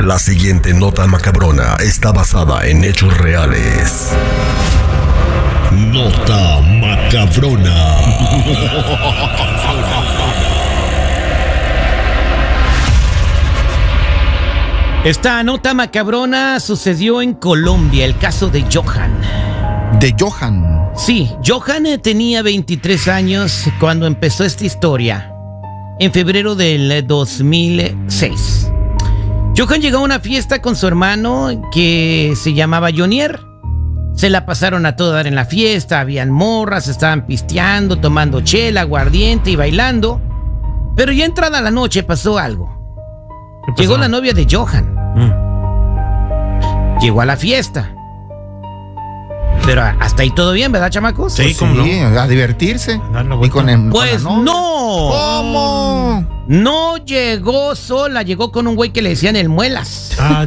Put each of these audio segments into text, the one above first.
La siguiente nota macabrona está basada en hechos reales. Nota macabrona. Esta nota macabrona sucedió en Colombia, el caso de Johan. ¿De Johan? Sí, Johan tenía 23 años cuando empezó esta historia, en febrero del 2006. Johan llegó a una fiesta con su hermano que se llamaba Jonier. Se la pasaron a todo dar en la fiesta, habían morras, estaban pisteando, tomando chela, aguardiente y bailando. Pero ya entrada la noche pasó algo. Llegó la novia de Johan. Llegó a la fiesta. Pero hasta ahí todo bien, ¿verdad, chamacos? Sí, ¿cómo no? A divertirse. Y pues con no. ¿Cómo? No llegó sola, llegó con un güey que le decían el Muelas.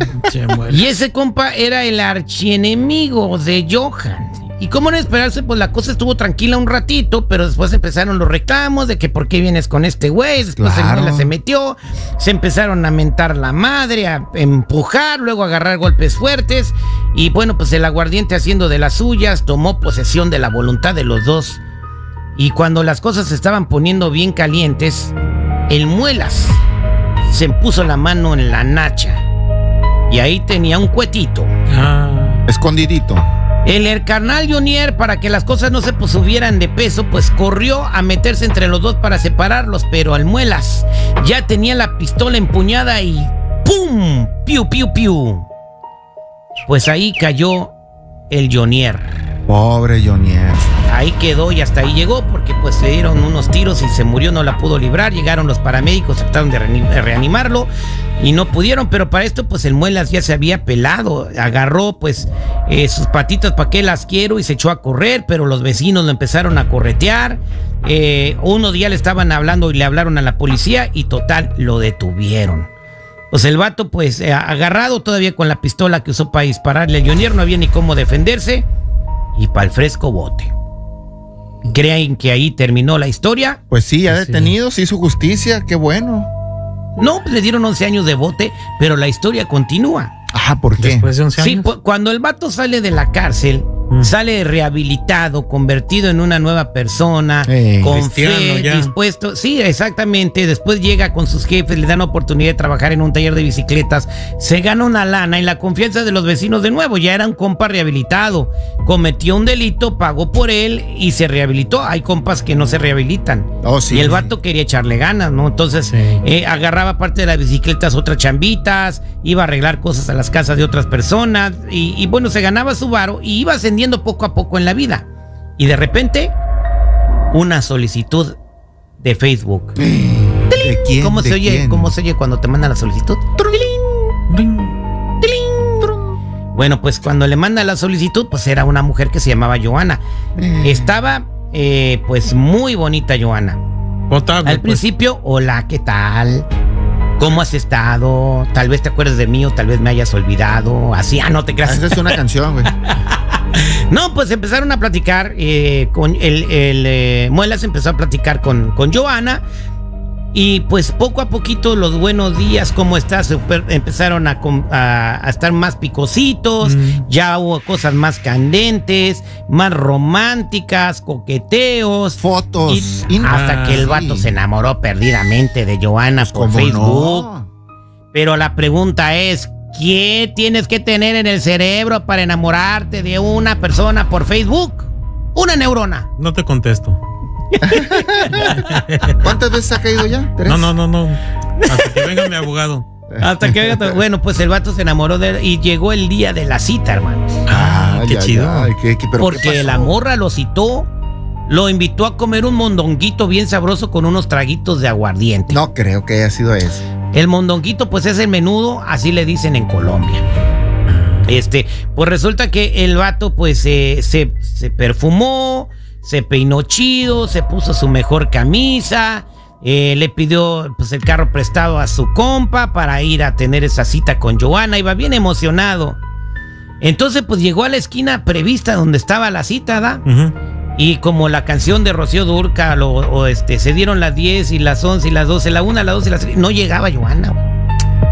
Y ese compa era el archienemigo de Johan. Y cómo no esperarse, pues la cosa estuvo tranquila un ratito, pero después empezaron los reclamos de que por qué vienes con este güey. Después el Muelas se metió, se empezaron a mentar la madre, a empujar, luego a agarrar golpes fuertes. Y bueno, pues el aguardiente, haciendo de las suyas, tomó posesión de la voluntad de los dos. Y cuando las cosas se estaban poniendo bien calientes, el Muelas se puso la mano en la nacha y ahí tenía un cuetito. Escondidito. El carnal Jonier, para que las cosas no se subieran de peso, pues corrió a meterse entre los dos para separarlos, pero al Muelas ya tenía la pistola empuñada y ¡pum! ¡Piu, piu, piu! Pues ahí cayó el Jonier. Pobre Jonier. Ahí quedó y hasta ahí llegó, porque pues le dieron unos tiros y se murió, no la pudo librar. Llegaron los paramédicos, trataron de reanimarlo y no pudieron, pero para esto pues el Muelas ya se había pelado. Agarró pues sus patitas, ¿para qué las quiero? Y se echó a correr, pero los vecinos lo empezaron a corretear. Unos días le estaban hablando y le hablaron a la policía y total, lo detuvieron. Pues el vato pues agarrado todavía con la pistola que usó para dispararle a Jonier, no había ni cómo defenderse y para el fresco bote. ¿Creen que ahí terminó la historia? Pues sí, ya detenido, se hizo justicia, qué bueno. No, pues le dieron 11 años de bote, pero la historia continúa. Ajá, ¿por qué? Después de 11 años. Sí, cuando el vato sale de la cárcel, sale rehabilitado, convertido en una nueva persona, con fe, dispuesto. Sí, exactamente. Después llega con sus jefes, le dan oportunidad de trabajar en un taller de bicicletas, se gana una lana y la confianza de los vecinos de nuevo. Ya era un compa rehabilitado, cometió un delito, pagó por él y se rehabilitó. Hay compas que no se rehabilitan. Y el vato quería echarle ganas, ¿no? Entonces agarraba parte de las bicicletas, otras chambitas, iba a arreglar cosas a las casas de otras personas y bueno, se ganaba su varo y iba ascendiendo poco a poco en la vida. Y de repente, una solicitud de Facebook. ¿De quién? ¿Cómo se oye? quién? ¿Cómo se oye cuando te mandan la solicitud? Bueno, pues cuando le manda la solicitud, pues era una mujer que se llamaba Johanna. Estaba, pues muy bonita Johanna. Potable, al principio, hola, ¿qué tal? ¿Cómo has estado? Tal vez te acuerdes de mí o tal vez me hayas olvidado. Así, no te creas. Esa es una canción, güey. No, pues empezaron a platicar con el Muelas empezó a platicar con Johanna. Y pues poco a poquito los buenos días, ¿cómo estás? Empezaron a estar más picositos, ya hubo cosas más candentes, más románticas, coqueteos. Fotos. Hasta que el vato se enamoró perdidamente de Johanna por Facebook. No. Pero la pregunta es, ¿qué tienes que tener en el cerebro para enamorarte de una persona por Facebook? Una neurona. No te contesto. ¿Cuántas veces ha caído ya? ¿3? No. Hasta que venga mi abogado. Hasta que venga. Bueno, pues el vato se enamoró de él y llegó el día de la cita, hermanos. Qué chido. Porque la morra lo citó, lo invitó a comer un mondonguito bien sabroso con unos traguitos de aguardiente. No creo que haya sido eso. El mondonguito, pues es el menudo, así le dicen en Colombia. Pues resulta que el vato, pues se perfumó, se peinó chido, se puso su mejor camisa, le pidió pues el carro prestado a su compa para ir a tener esa cita con Johanna, iba bien emocionado. Entonces pues llegó a la esquina prevista donde estaba la cita, ¿da? Y como la canción de Rocío Dúrcal se dieron las 10 y las 11 y las 12, la 1, las 12 y las 3, no llegaba Johanna, güey.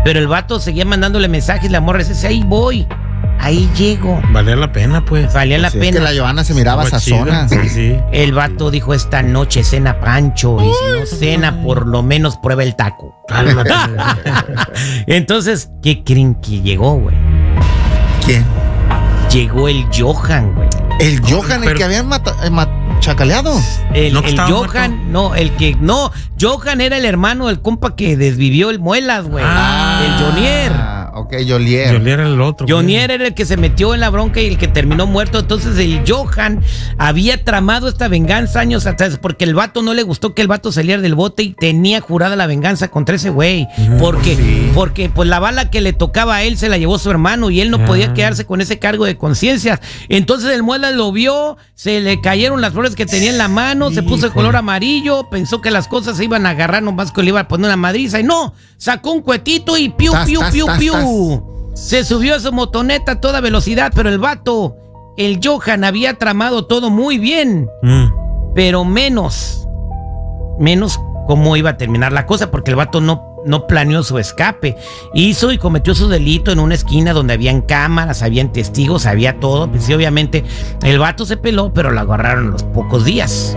Pero el vato seguía mandándole mensajes, la morra dice, ahí voy, ahí llego. Valía la pena, pues. Valía la pena. Es que la Giovanna se miraba sazona. Sí. El vato dijo, esta noche cena Pancho, y si no cena, por lo menos prueba el taco. Cálmate. Entonces, ¿qué creen que llegó, güey? ¿Quién? Llegó el Johan, güey. El Johan, el que habían chacaleado. El Johan, muerto. Johan era el hermano del compa que desvivió el Muelas, güey. El Jonier. Ok, Jolier. Jolier era el otro. Jonier era el que se metió en la bronca y el que terminó muerto. Entonces el Johan había tramado esta venganza años atrás porque el vato no le gustó que el vato saliera del bote y tenía jurada la venganza contra ese güey. Porque pues la bala que le tocaba a él se la llevó su hermano y él no podía quedarse con ese cargo de conciencia. Entonces el Muelas lo vio, se le cayeron las flores que tenía en la mano, se puso de color amarillo, pensó que las cosas se iban a agarrar nomás que le iba a poner una madriza y no, sacó un cuetito y piu. Se subió a su motoneta a toda velocidad, pero el vato, el Johan, había tramado todo muy bien, pero menos cómo iba a terminar la cosa, porque el vato no planeó su escape. Hizo y cometió su delito en una esquina donde habían cámaras, habían testigos, había todo. Pues sí, obviamente el vato se peló, pero lo agarraron a los pocos días.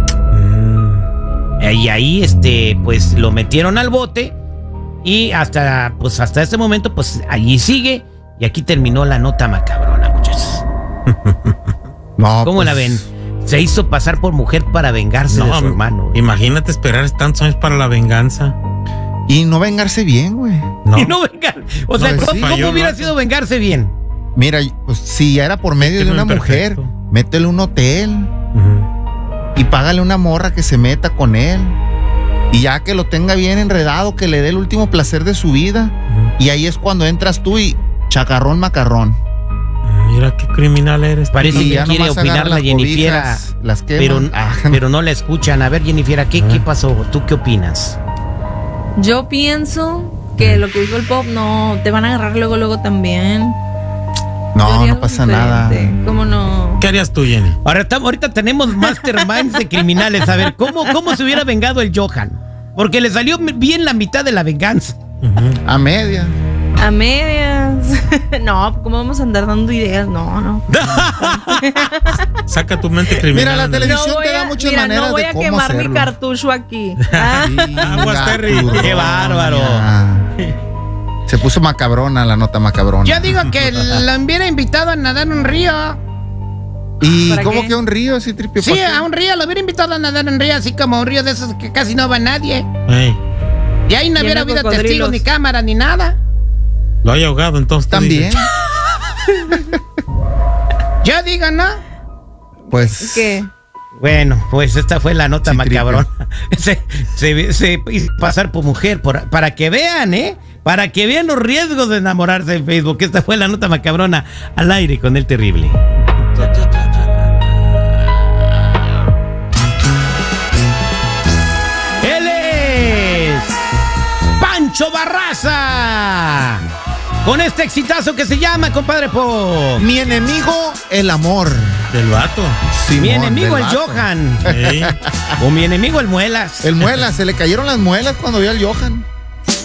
Y ahí pues lo metieron al bote. Y hasta este momento, pues allí sigue. Y aquí terminó la nota macabrona, muchachos. No, ¿Cómo la ven? Se hizo pasar por mujer para vengarse de su hermano. Imagínate esperar tantos años para la venganza. Y no vengarse bien, güey. No. Y no vengar. O sea, ¿cómo hubiera sido vengarse bien? Mira, pues si ya era por medio de una mujer, métele un hotel y págale una morra que se meta con él. Y ya que lo tenga bien enredado, que le dé el último placer de su vida. Y ahí es cuando entras tú y chacarrón macarrón. Mira qué criminal eres. Parece que quiere opinar la Jennifiera, pero no la escuchan. A ver, Jennifiera, ¿qué pasó? ¿Tú qué opinas? Yo pienso que lo que dijo el Pop, no, te van a agarrar luego también. No pasa nada. ¿Cómo no? ¿Qué harías tú, Jenny? Ahorita tenemos masterminds de criminales. A ver, ¿cómo se hubiera vengado el Johan? Porque le salió bien la mitad de la venganza. A medias. A medias. No, ¿cómo vamos a andar dando ideas? No. Saca tu mente criminal. Mira, la televisión te da muchas maneras de cómo hacerlo. No voy a quemar mi cartucho aquí. Aguas, Terry. ¡Qué bárbaro! Se puso macabrona la nota macabrona. Yo digo que la hubiera invitado a nadar en un río. ¿Y cómo que un río, así, Tripio? Sí, a un río, lo hubiera invitado a nadar en un río, así como un río de esos que casi no va nadie. Y ahí no hubiera habido testigos, ni cámara, ni nada. Lo haya ahogado, entonces. También. Yo digo, ¿no? Pues. ¿Qué? Bueno, pues esta fue la nota macabrona. Se hizo pasar por mujer, para que vean, para que vean los riesgos de enamorarse en Facebook. Esta fue la nota macabrona al aire con el terrible. Él es Pancho Barraza. Con este exitazo que se llama, compadre Po. Mi enemigo, el amor. Del vato. Mi enemigo, el Johan. O mi enemigo, el Muelas. El Muelas, se le cayeron las muelas cuando vio al Johan.